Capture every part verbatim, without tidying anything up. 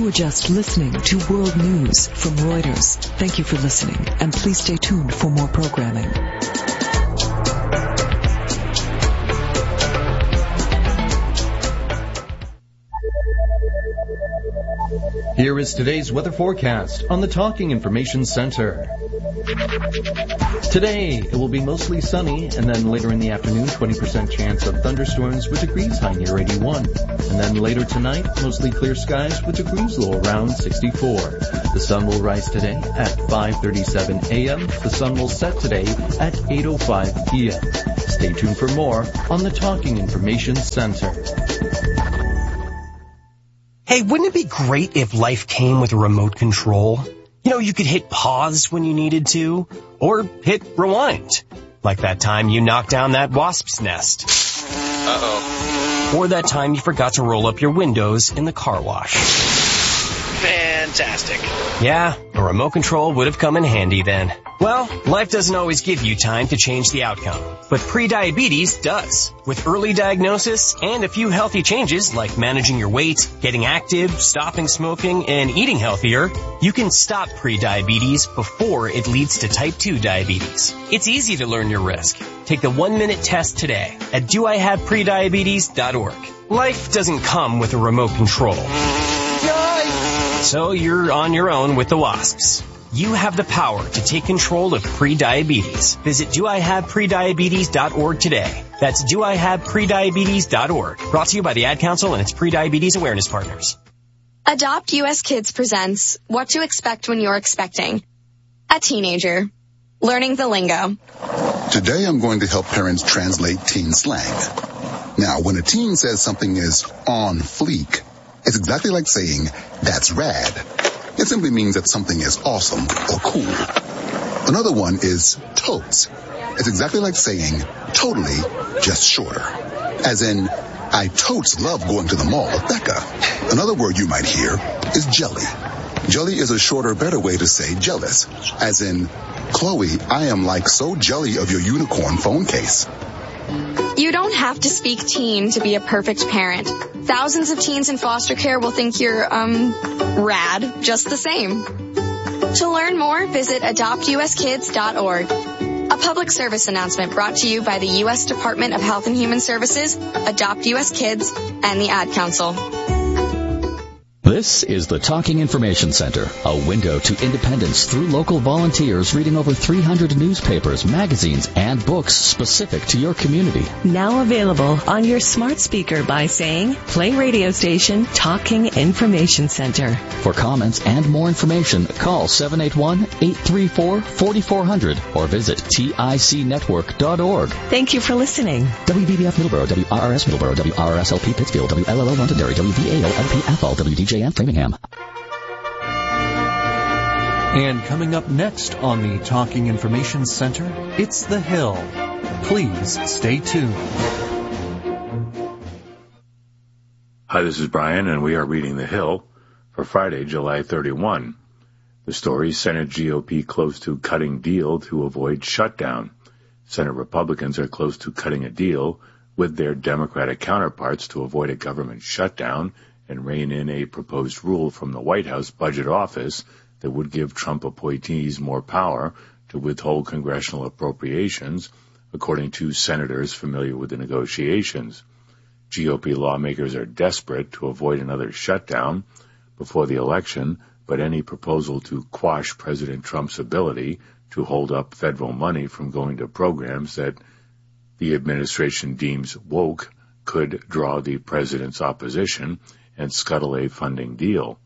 were just listening to World News from Reuters. Thank you for listening, and please stay tuned for more programming. Here is today's weather forecast on the Talking Information Center. Today, it will be mostly sunny, and then later in the afternoon, twenty percent chance of thunderstorms with degrees high near eighty-one. And then later tonight, mostly clear skies with degrees low around sixty-four. The sun will rise today at five thirty-seven a.m. The sun will set today at eight oh five p.m. Stay tuned for more on the Talking Information Center. Hey, wouldn't it be great if life came with a remote control? You know, you could hit pause when you needed to, or hit rewind. Like that time you knocked down that wasp's nest. Uh-oh. Or that time you forgot to roll up your windows in the car wash. Fantastic. Yeah, a remote control would have come in handy then. Well, life doesn't always give you time to change the outcome, but prediabetes does. With early diagnosis and a few healthy changes like managing your weight, getting active, stopping smoking, and eating healthier, you can stop prediabetes before it leads to type two diabetes. It's easy to learn your risk. Take the one-minute test today at do I have prediabetes dot org. Life doesn't come with a remote control. So you're on your own with the wasps. You have the power to take control of prediabetes. Visit do I have prediabetes dot org today. That's do I have prediabetes dot org. Brought to you by the Ad Council and its Prediabetes Awareness Partners. Adopt U S Kids presents What to Expect When You're Expecting. A teenager. Learning the lingo. Today I'm going to help parents translate teen slang. Now, when a teen says something is on fleek, it's exactly like saying, that's rad. It simply means that something is awesome or cool. Another one is totes. It's exactly like saying totally, just shorter. As in, I totes love going to the mall with Becca. Another word you might hear is jelly. Jelly is a shorter, better way to say jealous. As in, Chloe, I am like so jelly of your unicorn phone case. You don't have to speak teen to be a perfect parent. Thousands of teens in foster care will think you're, um, rad just the same. To learn more, visit adopt U S kids dot org. A public service announcement brought to you by the U S Department of Health and Human Services, Adopt U S Kids, and the Ad Council. This is the Talking Information Center, a window to independence through local volunteers reading over three hundred newspapers, magazines, and books specific to your community. Now available on your smart speaker by saying, play radio station Talking Information Center. For comments and more information, call seven eight one, eight three four, four four zero zero or visit tic network dot org. Thank you for listening. W B B F Middleborough, W R R S Middleborough, W R R S L P Pittsfield, W L L O Londonderry, W V A L L P Athol, W D J M Framingham. And coming up next on the Talking Information Center, it's The Hill. Please stay tuned. Hi, this is Brian, and we are reading The Hill for Friday, July thirty-first. The story, Senate G O P close to cutting deal to avoid shutdown. Senate Republicans are close to cutting a deal with their Democratic counterparts to avoid a government shutdown and rein in a proposed rule from the White House Budget Office that would give Trump appointees more power to withhold congressional appropriations, according to senators familiar with the negotiations. G O P lawmakers are desperate to avoid another shutdown before the election, but any proposal to quash President Trump's ability to hold up federal money from going to programs that the administration deems woke could draw the president's opposition and scuttle a funding deal.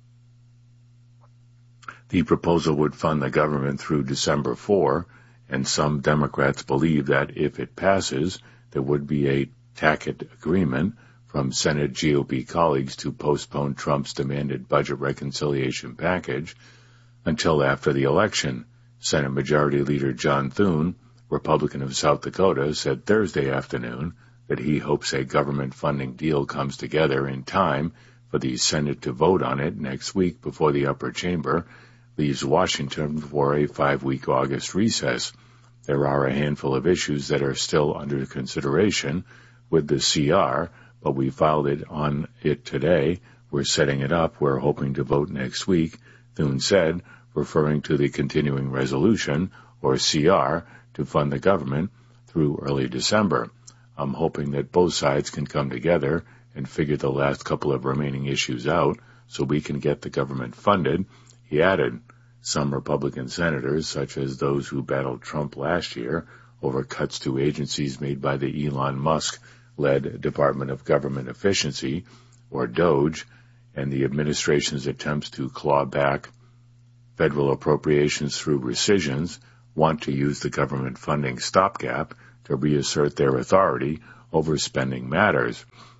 The proposal would fund the government through December fourth, and some Democrats believe that if it passes, there would be a tacit agreement from Senate G O P colleagues to postpone Trump's demanded budget reconciliation package until after the election. Senate Majority Leader John Thune, Republican of South Dakota, said Thursday afternoon that he hopes a government funding deal comes together in time for the Senate to vote on it next week before the upper chamber leaves Washington for a five-week August recess. There are a handful of issues that are still under consideration with the C R, but we filed it on it today We're setting it up. We're hoping to vote next week, Thune said, referring to the continuing resolution, or C R, to fund the government through early December. I'm hoping that both sides can come together and figure the last couple of remaining issues out so we can get the government funded. He added, some Republican senators, such as those who battled Trump last year over cuts to agencies made by the Elon Musk-led Department of Government Efficiency, or DOGE, and the administration's attempts to claw back federal appropriations through rescissions, want to use the government funding stopgap to reassert their authority over spending matters.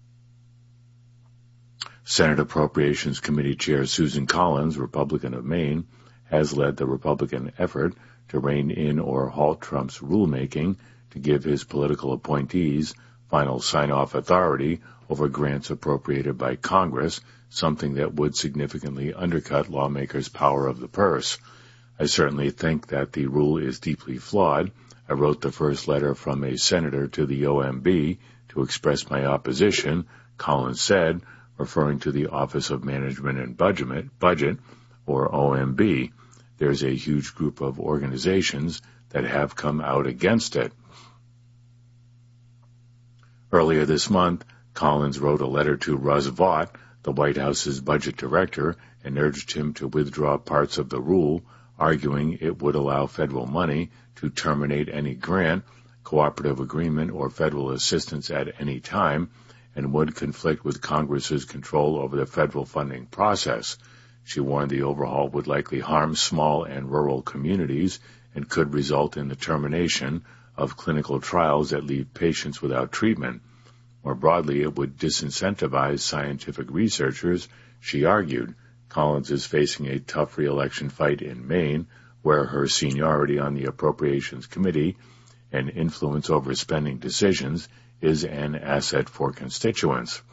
Senate Appropriations Committee Chair Susan Collins, Republican of Maine, has led the Republican effort to rein in or halt Trump's rulemaking to give his political appointees final sign-off authority over grants appropriated by Congress, something that would significantly undercut lawmakers' power of the purse. I certainly think that the rule is deeply flawed. I wrote the first letter from a senator to the O M B to express my opposition, Collins said, referring to the Office of Management and Budget, Budget, or O M B. There's a huge group of organizations that have come out against it. Earlier this month, Collins wrote a letter to Russ Vought, the White House's budget director, and urged him to withdraw parts of the rule, arguing it would allow federal money to terminate any grant, cooperative agreement, or federal assistance at any time, and would conflict with Congress's control over the federal funding process. She warned the overhaul would likely harm small and rural communities and could result in the termination of clinical trials that leave patients without treatment. More broadly, it would disincentivize scientific researchers, she argued. Collins is facing a tough re-election fight in Maine, where her seniority on the Appropriations Committee and influence over spending decisions is an asset for constituents.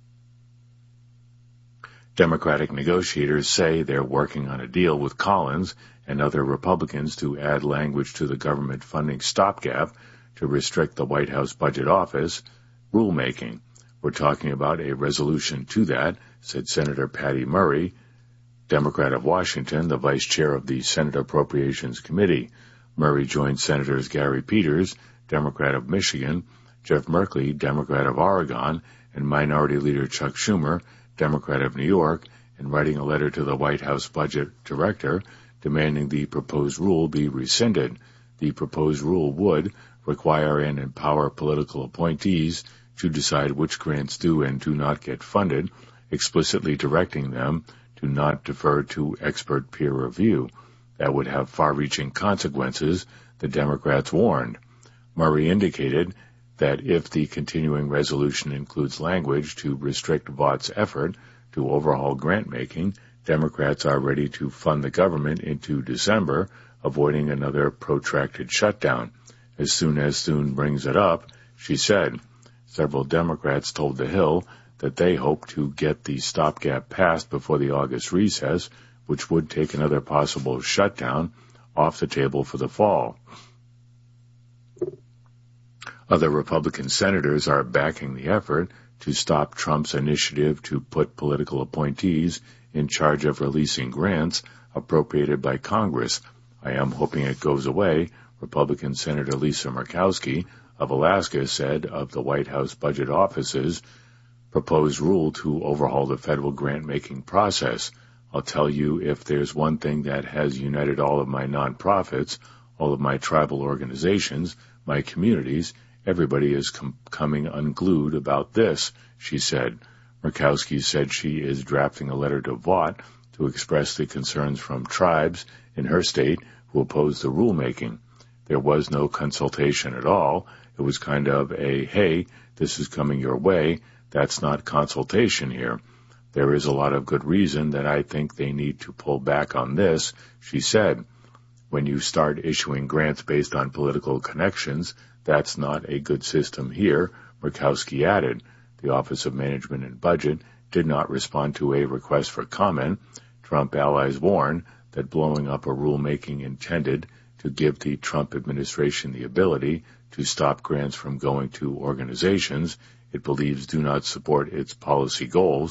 Democratic negotiators say they're working on a deal with Collins and other Republicans to add language to the government funding stopgap to restrict the White House Budget Office rulemaking. We're talking about a resolution to that, said Senator Patty Murray, Democrat of Washington, the vice chair of the Senate Appropriations Committee. Murray joined Senators Gary Peters, Democrat of Michigan, Jeff Merkley, Democrat of Oregon, and Minority Leader Chuck Schumer, Democrat of New York, in writing a letter to the White House Budget Director demanding the proposed rule be rescinded. The proposed rule would require and empower political appointees to decide which grants do and do not get funded, explicitly directing them to not defer to expert peer review. That would have far-reaching consequences, the Democrats warned. Murray indicated that if the continuing resolution includes language to restrict Vaught's effort to overhaul grant-making, Democrats are ready to fund the government into December, avoiding another protracted shutdown. As soon as Thune brings it up, she said, several Democrats told The Hill that they hope to get the stopgap passed before the August recess, which would take another possible shutdown off the table for the fall. Other Republican senators are backing the effort to stop Trump's initiative to put political appointees in charge of releasing grants appropriated by Congress. I am hoping it goes away, Republican Senator Lisa Murkowski of Alaska said of the White House Budget Office's proposed rule to overhaul the federal grant-making process. I'll tell you, if there's one thing that has united all of my nonprofits, all of my tribal organizations, my communities, everybody is com- coming unglued about this, she said. Murkowski said she is drafting a letter to Vought to express the concerns from tribes in her state who oppose the rulemaking. There was no consultation at all. It was kind of a, hey, this is coming your way. That's not consultation here. There is a lot of good reason that I think they need to pull back on this, she said. When you start issuing grants based on political connections, that's not a good system here, Murkowski added. The Office of Management and Budget did not respond to a request for comment. Trump allies warn that blowing up a rulemaking intended to give the Trump administration the ability to stop grants from going to organizations it believes do not support its policy goals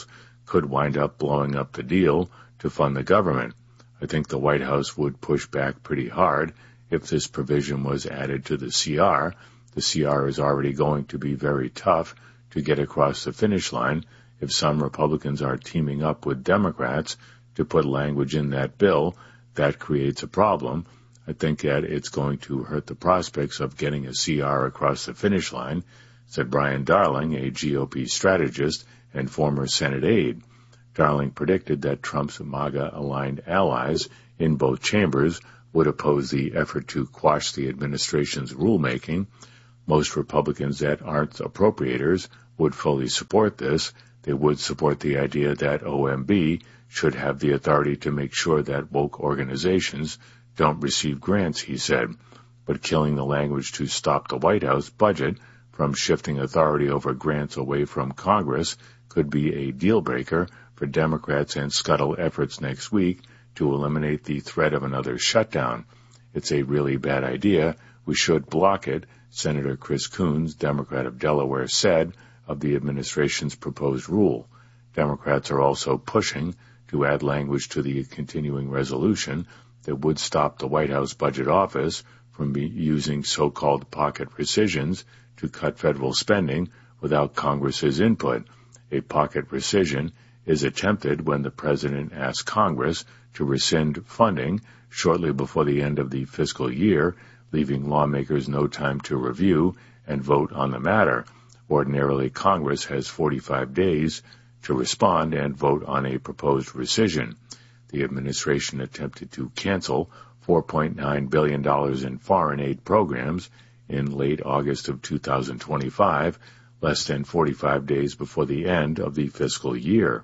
could wind up blowing up the deal to fund the government. I think the White House would push back pretty hard if this provision was added to the C R. The C R is already going to be very tough to get across the finish line if some Republicans are teaming up with Democrats to put language in that bill. That creates a problem. I think that it's going to hurt the prospects of getting a C R across the finish line, said Brian Darling, a G O P strategist and former Senate aide. Darling predicted that Trump's MAGA-aligned allies in both chambers would oppose the effort to quash the administration's rulemaking. Most Republicans that aren't appropriators would fully support this. They would support the idea that O M B should have the authority to make sure that woke organizations don't receive grants, he said. But killing the language to stop the White House budget from shifting authority over grants away from Congress could be a deal-breaker for Democrats and scuttle efforts next week to eliminate the threat of another shutdown. It's a really bad idea. We should block it, Senator Chris Coons, Democrat of Delaware, said of the administration's proposed rule. Democrats are also pushing to add language to the continuing resolution that would stop the White House Budget Office from be using so-called pocket rescissions to cut federal spending without Congress's input. A pocket rescission is attempted when the president asks Congress to rescind funding shortly before the end of the fiscal year, leaving lawmakers no time to review and vote on the matter. Ordinarily, Congress has forty-five days to respond and vote on a proposed rescission. The administration attempted to cancel four point nine billion dollars in foreign aid programs in late August of two thousand twenty-five, less than forty-five days before the end of the fiscal year.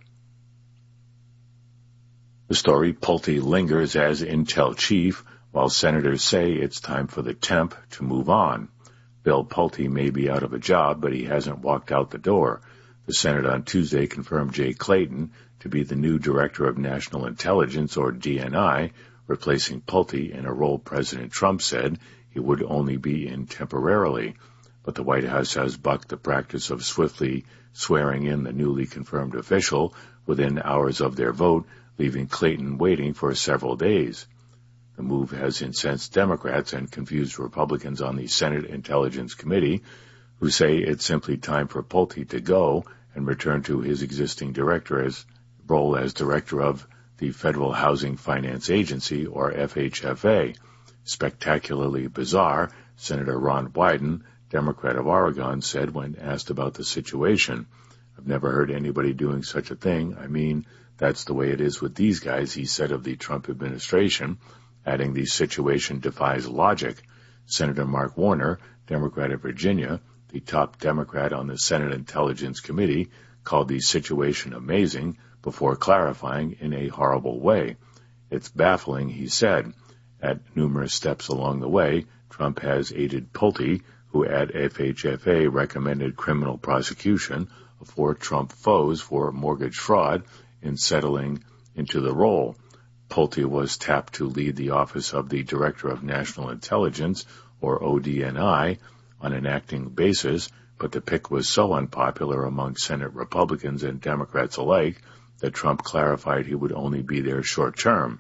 The story, Pulte lingers as Intel chief, while senators say it's time for the temp to move on. Bill Pulte may be out of a job, but he hasn't walked out the door. The Senate on Tuesday confirmed Jay Clayton to be the new Director of National Intelligence, or D N I, replacing Pulte in a role President Trump said he would only be in temporarily. But the White House has bucked the practice of swiftly swearing in the newly confirmed official within hours of their vote, leaving Clayton waiting for several days. The move has incensed Democrats and confused Republicans on the Senate Intelligence Committee, who say it's simply time for Pulte to go and return to his existing director as role as director of the Federal Housing Finance Agency, or F H F A. Spectacularly bizarre, Senator Ron Wyden, Democrat of Oregon, said when asked about the situation. I've never heard anybody doing such a thing. I mean, that's the way it is with these guys, he said of the Trump administration, adding the situation defies logic. Senator Mark Warner, Democrat of Virginia, the top Democrat on the Senate Intelligence Committee, called the situation amazing before clarifying in a horrible way. It's baffling, he said. At numerous steps along the way, Trump has aided Pulte, who at F H F A recommended criminal prosecution of four Trump foes for mortgage fraud, in settling into the role. Pulte was tapped to lead the Office of the Director of National Intelligence, or O D N I, on an acting basis, but the pick was so unpopular among Senate Republicans and Democrats alike that Trump clarified he would only be there short term.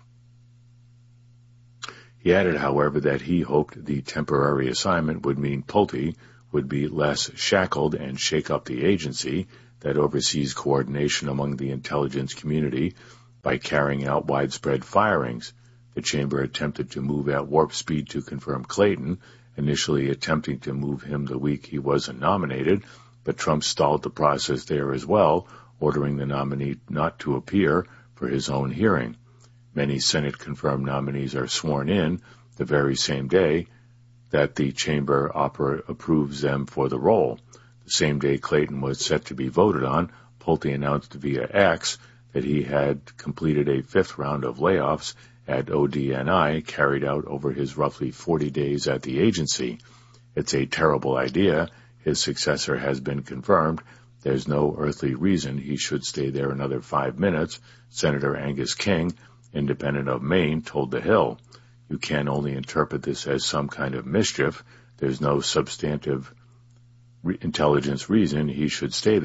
He added, however, that he hoped the temporary assignment would mean Pulte would be less shackled and shake up the agency that oversees coordination among the intelligence community by carrying out widespread firings. The chamber attempted to move at warp speed to confirm Clayton, initially attempting to move him the week he wasn't nominated, but Trump stalled the process there as well, ordering the nominee not to appear for his own hearing. Many Senate-confirmed nominees are sworn in the very same day that the chamber opera approves them for the role. The same day Clayton was set to be voted on, Pulte announced via X that he had completed a fifth round of layoffs at O D N I carried out over his roughly forty days at the agency. It's a terrible idea. His successor has been confirmed. There's no earthly reason he should stay there another five minutes, Senator Angus King, independent of Maine, told The Hill. You can only interpret this as some kind of mischief. There's no substantive re- intelligence reason he should stay there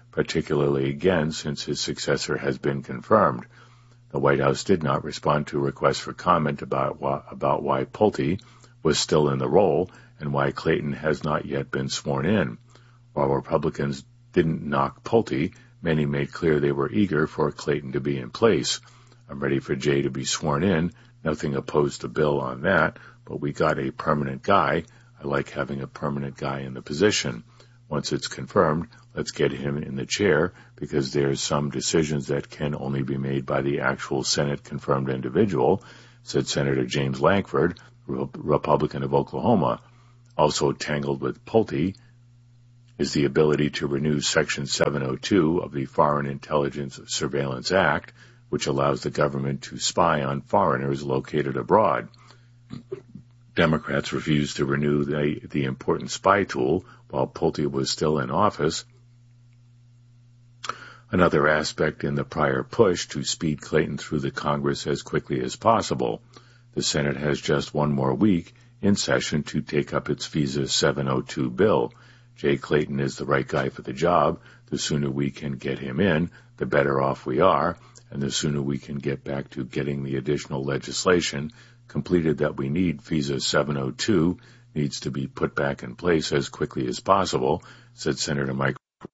particularly again since his successor has been confirmed. The White House did not respond to requests for comment about why, about why Pulte was still in the role and why Clayton has not yet been sworn in. While Republicans didn't knock Pulte, many made clear they were eager for Clayton to be in place. I'm ready for Jay to be sworn in. Nothing opposed to Bill on that, but we got a permanent guy. I like having a permanent guy in the position. Once it's confirmed, let's get him in the chair because there's some decisions that can only be made by the actual Senate-confirmed individual, said Senator James Lankford, Republican of Oklahoma. Also tangled with Pulte is the ability to renew Section seven oh two of the Foreign Intelligence Surveillance Act, which allows the government to spy on foreigners located abroad. Democrats refused to renew the, the important spy tool while Pulte was still in office. Another aspect in the prior push to speed Clayton through the Congress as quickly as possible. The Senate has just one more week in session to take up its FISA seven oh two bill. Jay Clayton is the right guy for the job. The sooner we can get him in, the better off we are, and the sooner we can get back to getting the additional legislation completed that we need. FISA seven oh two needs to be put back in place as quickly as possible, said Senator Mike.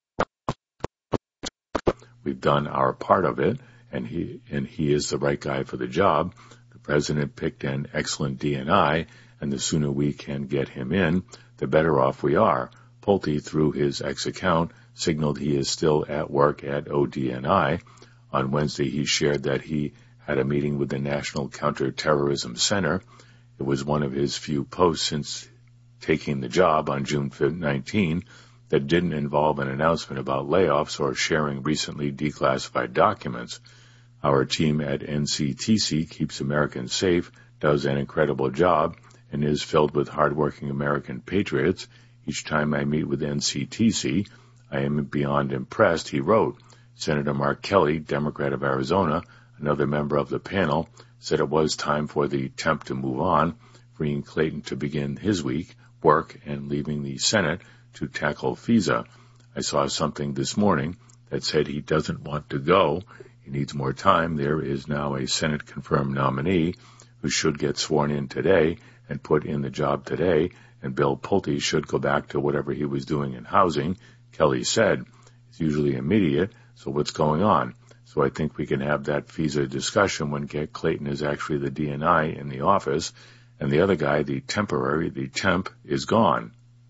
We've done our part of it, and he and he is the right guy for the job. The president picked an excellent D N I, and the sooner we can get him in, the better off we are. Pulte, through his X account, signaled he is still at work at O D N I. On Wednesday, he shared that he had a meeting with the National Counterterrorism Center. It was one of his few posts since taking the job on June nineteenth that didn't involve an announcement about layoffs or sharing recently declassified documents. Our team at N C T C keeps Americans safe, does an incredible job, and is filled with hardworking American patriots. Each time I meet with N C T C, I am beyond impressed, he wrote. Senator Mark Kelly, Democrat of Arizona, another member of the panel, said it was time for the temp to move on, freeing Clayton to begin his week, work, and leaving the Senate to tackle FISA. I saw something this morning that said he doesn't want to go. He needs more time. There is now a Senate-confirmed nominee who should get sworn in today and put in the job today, and Bill Pulte should go back to whatever he was doing in housing, Kelly said. It's usually immediate, so what's going on? So I think we can have that FISA discussion when Get Clayton is actually the D N I in the office, and the other guy, the temporary, the temp, is gone.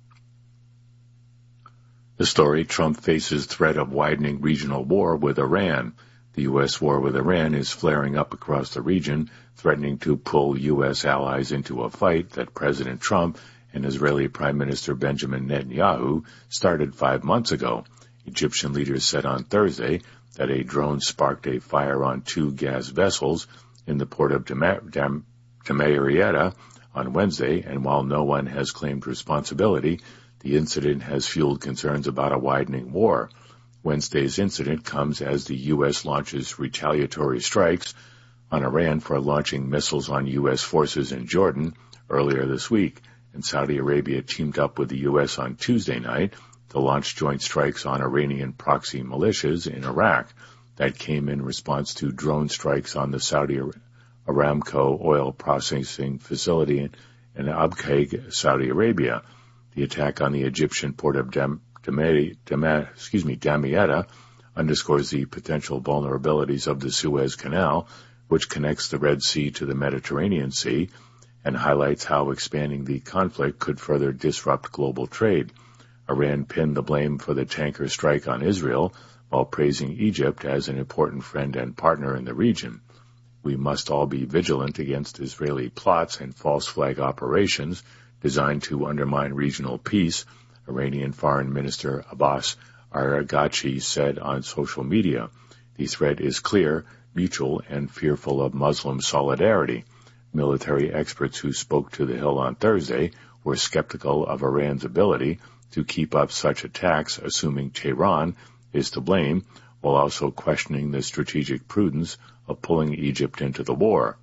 The story, Trump faces threat of widening regional war with Iran. The U S war with Iran is flaring up across the region, threatening to pull U S allies into a fight that President Trump and Israeli Prime Minister Benjamin Netanyahu started five months ago. Egyptian leaders said on Thursday that a drone sparked a fire on two gas vessels in the port of Damietta on Wednesday, and while no one has claimed responsibility, the incident has fueled concerns about a widening war. Wednesday's incident comes as the U S launches retaliatory strikes on Iran for launching missiles on U S forces in Jordan earlier this week, and Saudi Arabia teamed up with the U S on Tuesday night to launch joint strikes on Iranian proxy militias in Iraq. That came in response to drone strikes on the Saudi Aramco oil processing facility in Abqaiq, Saudi Arabia. The attack on the Egyptian port of Dam, Dam, Dam, excuse me, Damietta underscores the potential vulnerabilities of the Suez Canal, which connects the Red Sea to the Mediterranean Sea, and highlights how expanding the conflict could further disrupt global trade. Iran pinned the blame for the tanker strike on Israel, while praising Egypt as an important friend and partner in the region. We must all be vigilant against Israeli plots and false flag operations designed to undermine regional peace, Iranian Foreign Minister Abbas Araghchi said on social media. The threat is clear, mutual, and fearful of Muslim solidarity. Military experts who spoke to The Hill on Thursday were skeptical of Iran's ability to keep up such attacks, assuming Tehran is to blame, while also questioning the strategic prudence of pulling Egypt into the war.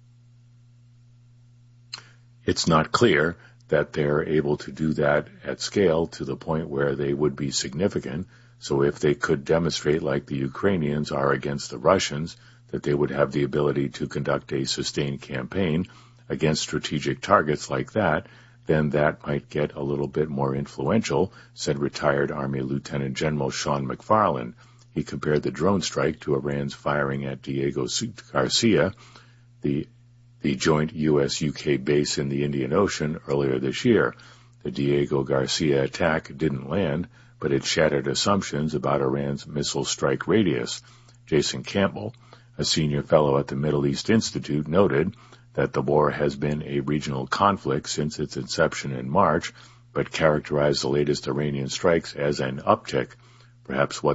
It's not clear that they're able to do that at scale to the point where they would be significant, So if they could demonstrate, like the Ukrainians are against the Russians, that they would have the ability to conduct a sustained campaign against strategic targets like that, then that might get a little bit more influential, said retired Army Lieutenant General Sean McFarland. He compared the drone strike to Iran's firing at Diego Garcia, the the joint U S U K base in the Indian Ocean earlier this year. The Diego Garcia attack didn't land, but it shattered assumptions about Iran's missile strike radius. Jason Campbell, a senior fellow at the Middle East Institute, noted that the war has been a regional conflict since its inception in March, but characterized the latest Iranian strikes as an uptick. Perhaps what